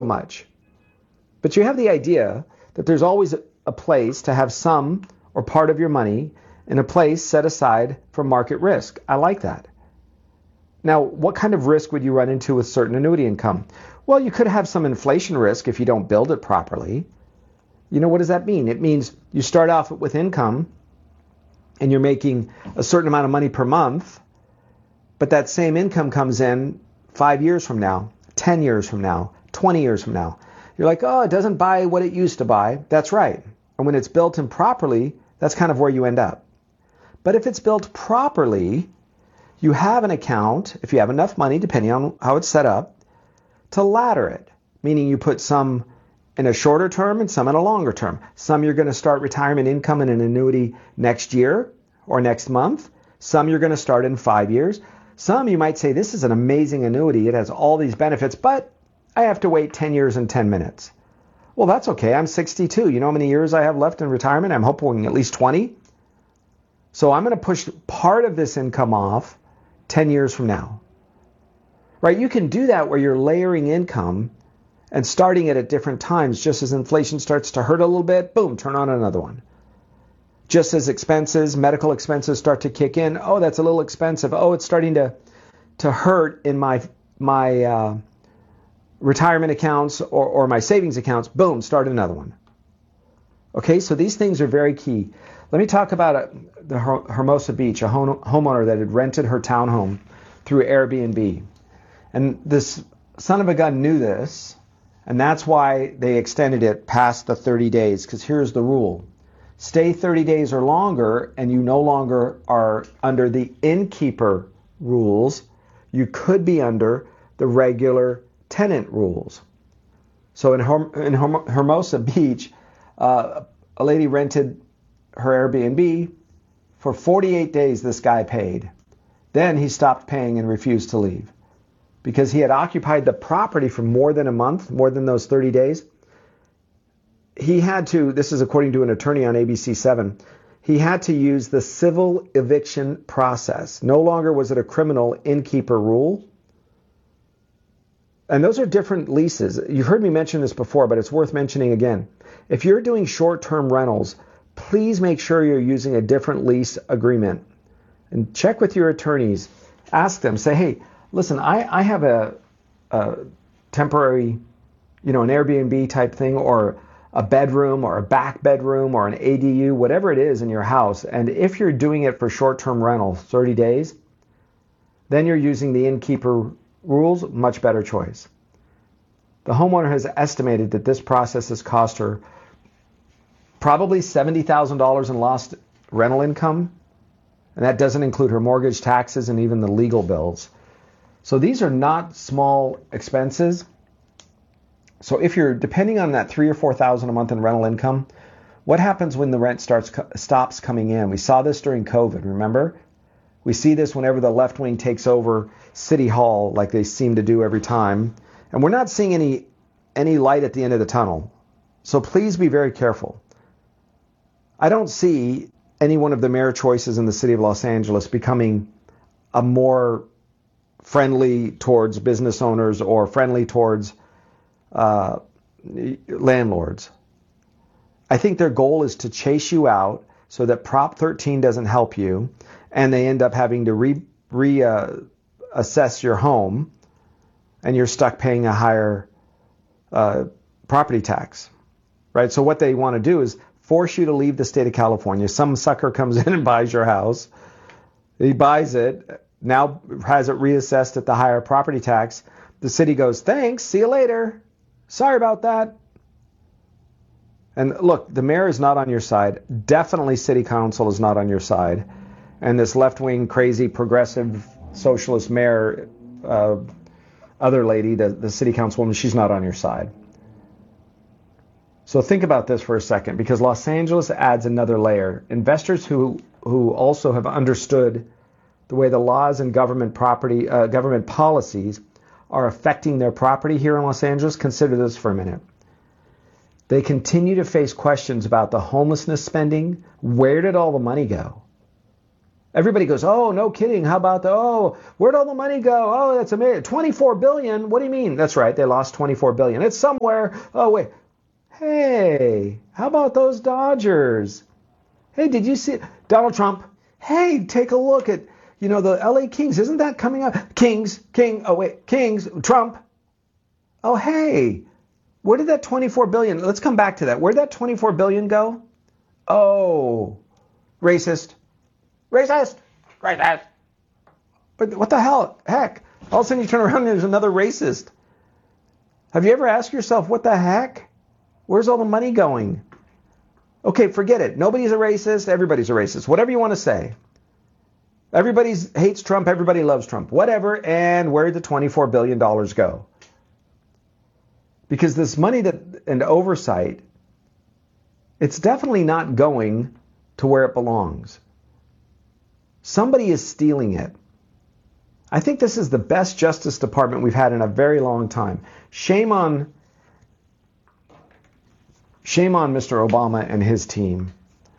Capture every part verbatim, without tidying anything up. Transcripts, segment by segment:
much. But you have the idea that there's always a place to have some or part of your money in a place set aside for market risk. I like that. Now, what kind of risk would you run into with certain annuity income? Well, you could have some inflation risk if you don't build it properly. You know, what does that mean? It means you start off with income and you're making a certain amount of money per month, but that same income comes in five years from now, ten years from now, twenty years from now. You're like, oh, it doesn't buy what it used to buy. That's right. And when it's built improperly, that's kind of where you end up. But if it's built properly, you have an account, if you have enough money, depending on how it's set up, to ladder it, meaning you put some in a shorter term and some in a longer term. Some you're going to start retirement income in an annuity next year or next month. Some you're going to start in five years. Some you might say, this is an amazing annuity. It has all these benefits, but I have to wait ten years and ten minutes. Well, that's okay. I'm sixty-two. You know how many years I have left in retirement? I'm hoping at least twenty. So I'm going to push part of this income off ten years from now. Right? You can do that where you're layering income and starting it at different times. Just as inflation starts to hurt a little bit, boom, turn on another one. Just as expenses, medical expenses start to kick in, oh, that's a little expensive. Oh, it's starting to to hurt in my my uh, retirement accounts or, or my savings accounts, boom, start another one. Okay, so these things are very key. Let me talk about uh, the Her- Hermosa Beach, a home- homeowner that had rented her townhome through Airbnb. And this son of a gun knew this, and that's why they extended it past the thirty days, because here's the rule. Stay thirty days or longer, and you no longer are under the innkeeper rules. You could be under the regular tenant rules. So in, Herm- in Herm- Hermosa Beach, uh, a lady rented her Airbnb. For forty-eight days, this guy paid. Then he stopped paying and refused to leave because he had occupied the property for more than a month, more than those thirty days. He had to, this is according to an attorney on A B C seven, he had to use the civil eviction process. No longer was it a criminal innkeeper rule. And those are different leases. You've heard me mention this before, but it's worth mentioning again. If you're doing short-term rentals, please make sure you're using a different lease agreement. And check with your attorneys. Ask them, say, hey, listen, I, I have a, a temporary, you know, an Airbnb type thing, or a bedroom or a back bedroom or an A D U, whatever it is in your house. And if you're doing it for short-term rental, thirty days, then you're using the innkeeper rules, much better choice. The homeowner has estimated that this process has cost her probably seventy thousand dollars in lost rental income. And that doesn't include her mortgage, taxes, and even the legal bills. So these are not small expenses. So if you're depending on that three or four thousand a month in rental income, what happens when the rent starts stops coming in? We saw this during COVID, remember? We see this whenever the left wing takes over City Hall, like they seem to do every time. And we're not seeing any any light at the end of the tunnel. So please be very careful. I don't see any one of the mayor choices in the city of Los Angeles becoming a more friendly towards business owners or friendly towards uh, landlords. I think their goal is to chase you out so that Prop thirteen doesn't help you, and they end up having to re, re uh, assess your home, and you're stuck paying a higher uh, property tax, right? So what they want to do is force you to leave the state of California. Some sucker comes in and buys your house. He buys it, now has it reassessed at the higher property tax. The city goes, thanks, see you later. Sorry about that. And look, the mayor is not on your side. Definitely city council is not on your side. And this left-wing, crazy, progressive, socialist mayor, uh, other lady, the, the city councilwoman, she's not on your side. So think about this for a second, because Los Angeles adds another layer. Investors who who also have understood the way the laws and government property, uh, government policies are affecting their property here in Los Angeles, consider this for a minute. They continue to face questions about the homelessness spending. Where did all the money go? Everybody goes, oh, no kidding. How about the, oh, where'd all the money go? Oh, that's amazing. twenty-four billion. What do you mean? That's right. They lost twenty-four billion. It's somewhere. Oh, wait. Hey, how about those Dodgers? Hey, did you see Donald Trump? Hey, take a look at, you know, the L A Kings. Isn't that coming up? Kings, King, oh, wait, Kings, Trump. Oh, hey, where did that twenty-four billion? Let's come back to that. Where did that twenty-four billion go? Oh, racist. Racist. Racist. But what the hell? Heck, all of a sudden you turn around and there's another racist. Have you ever asked yourself, what the heck? Where's all the money going? Okay, forget it. Nobody's a racist. Everybody's a racist. Whatever you want to say. Everybody hates Trump. Everybody loves Trump. Whatever. And where did the twenty-four billion dollars go? Because this money that and oversight, it's definitely not going to where it belongs. Somebody is stealing it. I think this is the best Justice Department we've had in a very long time. Shame on Shame on Mister Obama and his team.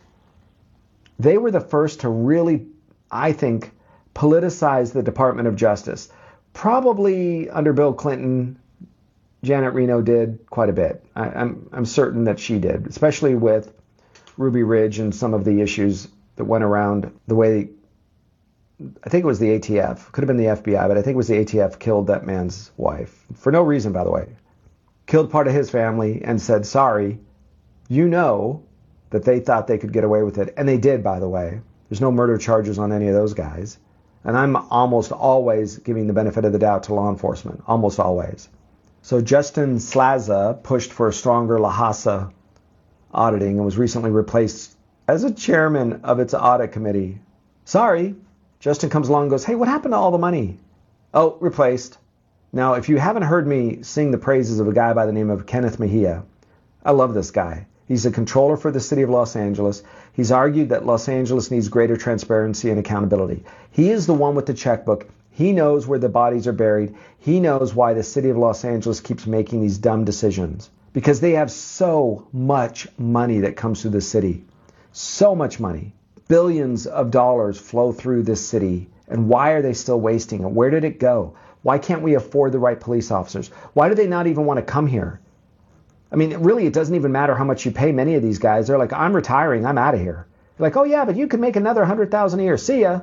They were the first to really, I think, politicize the Department of Justice. Probably under Bill Clinton, Janet Reno did quite a bit. I, I'm, I'm certain that she did, especially with Ruby Ridge and some of the issues that went around the way, I think it was the A T F, could have been the F B I, but I think it was the A T F killed that man's wife. For no reason, by the way. Killed part of his family and said, sorry, you know that they thought they could get away with it. And they did, by the way. There's no murder charges on any of those guys. And I'm almost always giving the benefit of the doubt to law enforcement. Almost always. So Justin Slaza pushed for a stronger Lhasa auditing and was recently replaced as a chairman of its audit committee. Sorry. Justin comes along and goes, hey, what happened to all the money? Oh, replaced. Now, if you haven't heard me sing the praises of a guy by the name of Kenneth Mejia, I love this guy. He's a controller for the city of Los Angeles. He's argued that Los Angeles needs greater transparency and accountability. He is the one with the checkbook. He knows where the bodies are buried. He knows why the city of Los Angeles keeps making these dumb decisions. Because they have so much money that comes through the city. So much money. Billions of dollars flow through this city. And why are they still wasting it? Where did it go? Why can't we afford the right police officers? Why do they not even want to come here? I mean, really, it doesn't even matter how much you pay many of these guys. They're like, I'm retiring. I'm out of here. They're like, oh, yeah, but you could make another one hundred thousand dollars a year. See ya.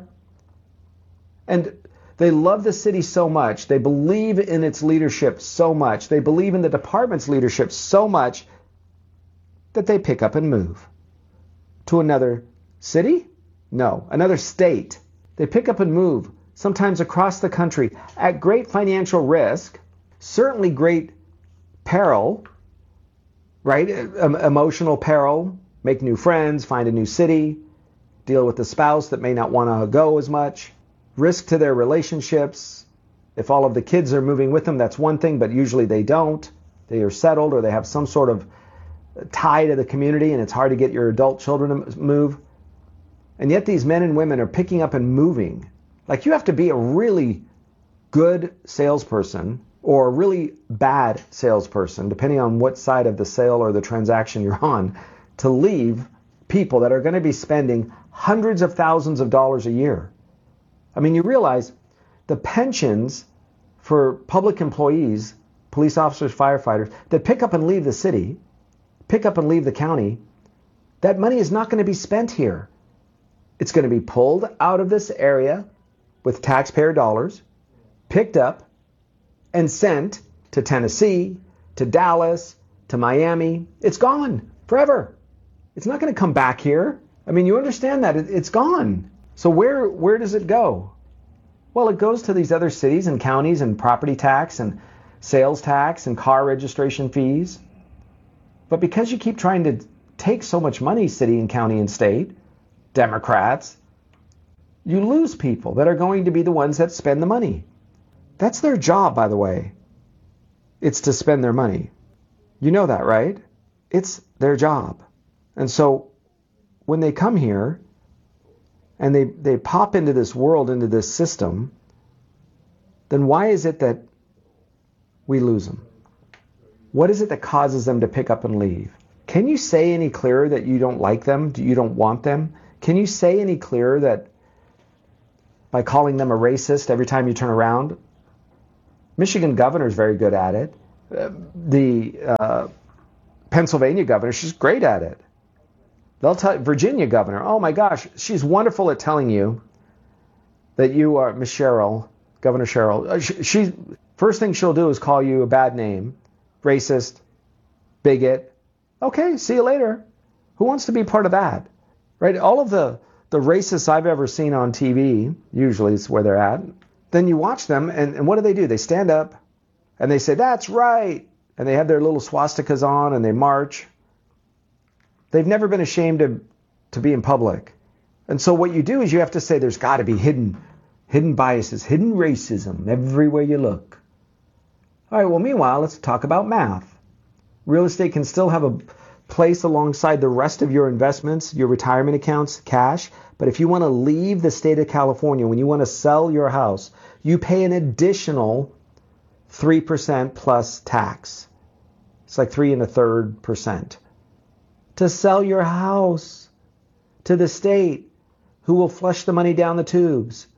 And they love the city so much. They believe in its leadership so much. They believe in the department's leadership so much that they pick up and move to another city? No, another state. They pick up and move, sometimes across the country, at great financial risk, certainly great peril, right? Um, emotional peril, make new friends, find a new city, deal with a spouse that may not want to go as much, risk to their relationships. If all of the kids are moving with them, that's one thing, but usually they don't. They are settled or they have some sort of tie to the community and it's hard to get your adult children to move. And yet these men and women are picking up and moving. Like you have to be a really good salesperson or a really bad salesperson, depending on what side of the sale or the transaction you're on, to leave people that are going to be spending hundreds of thousands of dollars a year. I mean, you realize the pensions for public employees, police officers, firefighters, that pick up and leave the city, pick up and leave the county, that money is not going to be spent here. It's going to be pulled out of this area with taxpayer dollars, picked up, and sent to Tennessee, to Dallas, to Miami. It's gone forever. It's not going to come back here. I mean, you understand that. It's gone. So where where does it go? Well, it goes to these other cities and counties and property tax and sales tax and car registration fees. But because you keep trying to take so much money, city and county and state, Democrats, you lose people that are going to be the ones that spend the money. That's their job, by the way. It's to spend their money. You know that, right? It's their job. And so when they come here and they, they pop into this world, into this system, then why is it that we lose them? What is it that causes them to pick up and leave? Can you say any clearer that you don't like them? You don't want them? Can you say any clearer that by calling them a racist every time you turn around. Michigan governor is very good at it. Uh, the uh, Pennsylvania governor, she's great at it. They'll tell Virginia governor, oh my gosh, she's wonderful at telling you that you are Miss Cheryl, Governor Cheryl. Uh, she, she first thing she'll do is call you a bad name, racist, bigot. Okay, see you later. Who wants to be part of that? Right? All of the the racists I've ever seen on T V, usually is where they're at. Then you watch them, and, and what do they do? They stand up, and they say, that's right. And they have their little swastikas on, and they march. They've never been ashamed to, to be in public. And so what you do is you have to say there's got to be hidden, hidden biases, hidden racism everywhere you look. All right, well, meanwhile, let's talk about math. Real estate can still have a place alongside the rest of your investments, your retirement accounts, cash. But if you want to leave the state of California, when you want to sell your house, you pay an additional three percent plus tax. It's like three and a third percent. To sell your house to the state, who will flush the money down the tubes.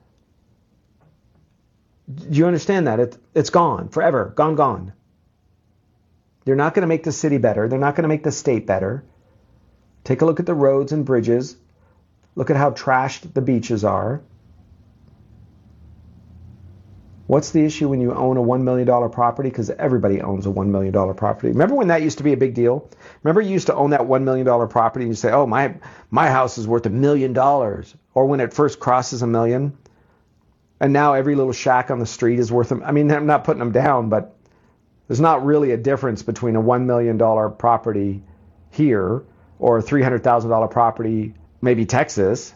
Do you understand that? It, it's gone forever. Gone, gone. They're not going to make the city better. They're not going to make the state better. Take a look at the roads and bridges. Look at how trashed the beaches are. What's the issue when you own a one million dollars property? Because everybody owns a one million dollars property. Remember when that used to be a big deal? Remember you used to own that one million dollars property and you say, oh, my my house is worth a million dollars. Or when it first crosses a million. And now every little shack on the street is worth, I mean, I'm not putting them down, but there's not really a difference between a one million dollars property here or a three hundred thousand dollars property, maybe Texas,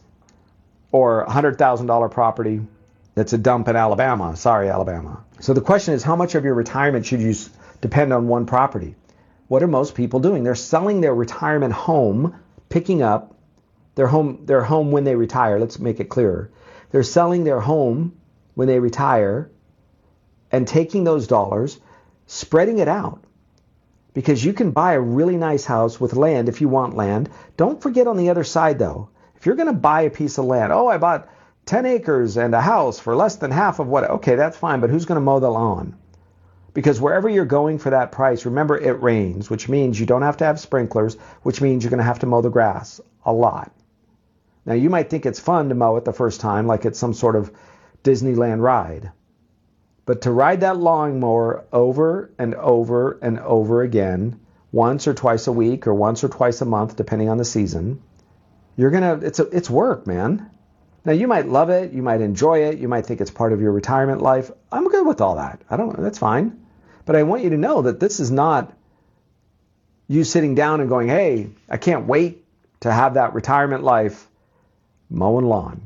or a one hundred thousand dollars property that's a dump in Alabama. Sorry, Alabama. So the question is, how much of your retirement should you depend on one property? What are most people doing? They're selling their retirement home, picking up their home, their home when they retire. Let's make it clearer. They're selling their home when they retire and taking those dollars, spreading it out. Because you can buy a really nice house with land if you want land. Don't forget on the other side, though. If you're going to buy a piece of land, oh, I bought ten acres and a house for less than half of what, okay, that's fine, but who's going to mow the lawn? Because wherever you're going for that price, remember it rains, which means you don't have to have sprinklers, which means you're going to have to mow the grass a lot. Now, you might think it's fun to mow it the first time, like it's some sort of Disneyland ride. But to ride that lawnmower over and over and over again, once or twice a week or once or twice a month, depending on the season, you're going to, it's a, it's work, man. Now, you might love it. You might enjoy it. You might think it's part of your retirement life. I'm good with all that. I don't, that's fine. But I want you to know that this is not you sitting down and going, hey, I can't wait to have that retirement life mowing lawn.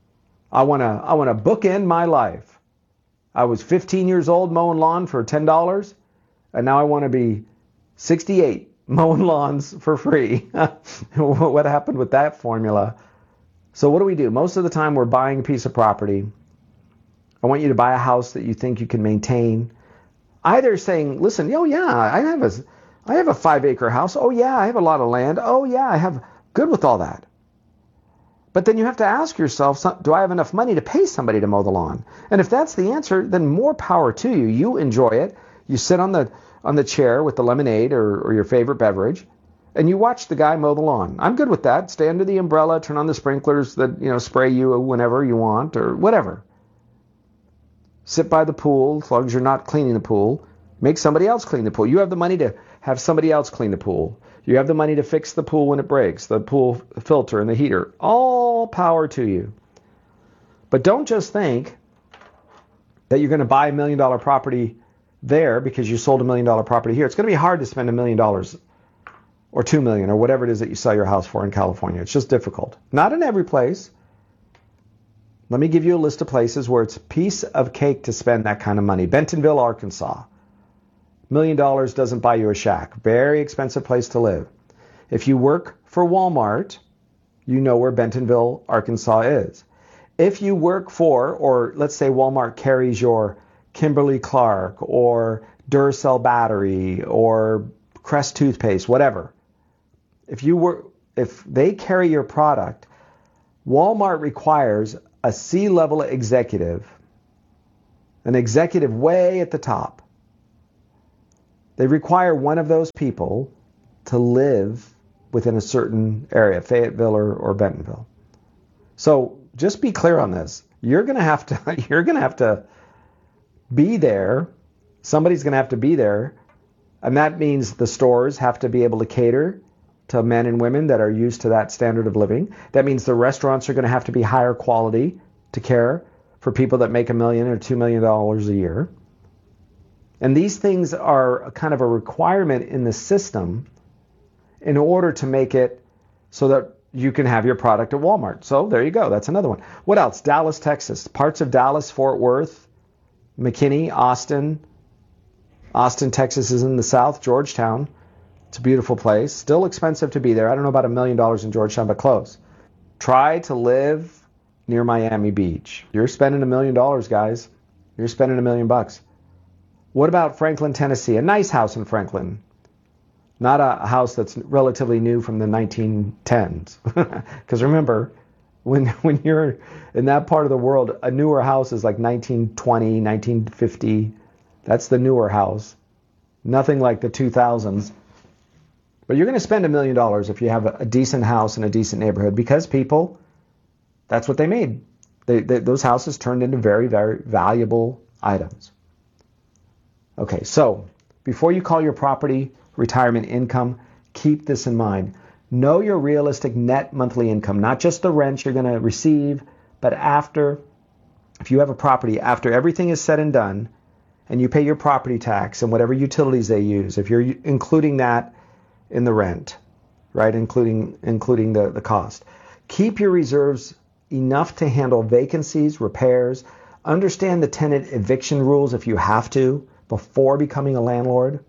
I want to, I want to bookend my life. I was fifteen years old mowing lawn for ten dollars, and now I want to be sixty-eight mowing lawns for free. What happened with that formula? So what do we do? Most of the time we're buying a piece of property. I want you to buy a house that you think you can maintain. Either saying, listen, oh yeah, I have a, I have a five acre house. Oh yeah, I have a lot of land. Oh yeah, I have, good with all that. But then you have to ask yourself, do I have enough money to pay somebody to mow the lawn? And if that's the answer, then more power to you. You enjoy it. You sit on the on the chair with the lemonade or, or your favorite beverage, and you watch the guy mow the lawn. I'm good with that. Stay under the umbrella, turn on the sprinklers that, you know, spray you whenever you want or whatever. Sit by the pool, as long as you're not cleaning the pool. Make somebody else clean the pool. You have the money to have somebody else clean the pool. You have the money to fix the pool when it breaks, the pool filter and the heater. All power to you. But don't just think that you're going to buy a million dollar property there because you sold a million dollar property here. It's going to be hard to spend a million dollars or two million or whatever it is that you sell your house for in California. It's just difficult. Not in every place. Let me give you a list of places where it's a piece of cake to spend that kind of money. Bentonville, Arkansas. Million dollars doesn't buy you a shack. Very expensive place to live. If you work for Walmart, you know where Bentonville, Arkansas is. If you work for, or let's say Walmart carries your Kimberly-Clark or Duracell battery or Crest toothpaste, whatever. If you work, if they carry your product, Walmart requires a C-level executive, an executive way at the top, they require one of those people to live within a certain area, Fayetteville or, or Bentonville. So just be clear on this. You're going to have to, you're going to have to be there. Somebody's going to have to be there. And that means the stores have to be able to cater to men and women that are used to that standard of living. That means the restaurants are going to have to be higher quality to care for people that make a million or two million dollars a year. And these things are kind of a requirement in the system in order to make it so that you can have your product at Walmart. So there you go. That's another one. What else? Dallas, Texas. Parts of Dallas, Fort Worth, McKinney, Austin. Austin, Texas is in the south. Georgetown. It's a beautiful place. Still expensive to be there. I don't know about a million dollars in Georgetown, but close. Try to live near Miami Beach. You're spending a million dollars, guys. You're spending a million bucks. What about Franklin, Tennessee? A nice house in Franklin. Not a house that's relatively new from the nineteen tens. Because remember, when when you're in that part of the world, a newer house is like nineteen twenty, nineteen fifty. That's the newer house. Nothing like the two thousands. But you're going to spend a million dollars if you have a decent house in a decent neighborhood, because people, that's what they made. They, they, those houses turned into very, very valuable items. Okay, so before you call your property retirement income, keep this in mind. Know your realistic net monthly income, not just the rent you're going to receive, but after, if you have a property, after everything is said and done, and you pay your property tax and whatever utilities they use, if you're including that in the rent, right, including including the, the cost. Keep your reserves enough to handle vacancies, repairs, understand the tenant eviction rules if you have to before becoming a landlord.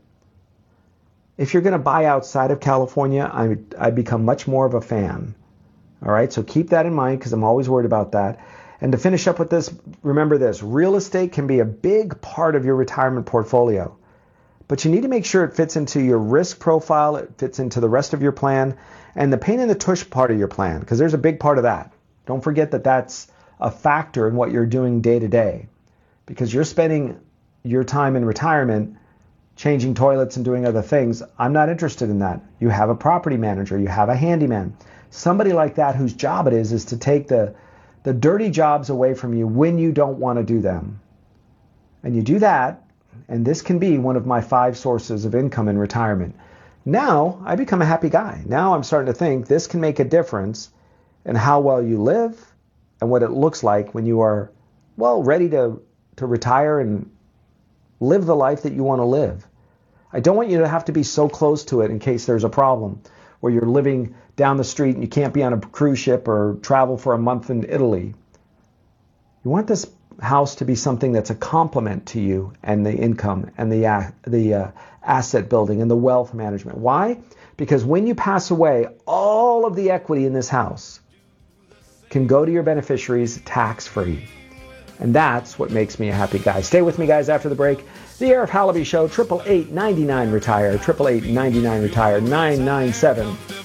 If you're going to buy outside of California, I, I become much more of a fan. All right, so keep that in mind because I'm always worried about that. And to finish up with this, remember this, real estate can be a big part of your retirement portfolio, but you need to make sure it fits into your risk profile, it fits into the rest of your plan, and the pain in the tush part of your plan, because there's a big part of that. Don't forget that that's a factor in what you're doing day to day, because you're spending your time in retirement changing toilets and doing other things. I'm not interested in that. You have a property manager, you have a handyman, somebody like that whose job it is is to take the, the dirty jobs away from you when you don't want to do them. And you do that, and this can be one of my five sources of income in retirement. Now I become a happy guy. Now I'm starting to think this can make a difference in how well you live and what it looks like when you are, well, ready to, to retire and live the life that you want to live. I don't want you to have to be so close to it in case there's a problem where you're living down the street and you can't be on a cruise ship or travel for a month in Italy. You want this house to be something that's a complement to you and the income and the, uh, the uh, asset building and the wealth management. Why? Because when you pass away, all of the equity in this house can go to your beneficiaries tax-free. And that's what makes me a happy guy. Stay with me, guys, after the break. The Arif Halaby Show, eight eight eight, nine nine, retire, eight eight eight, nine nine, retire, nine nine seven,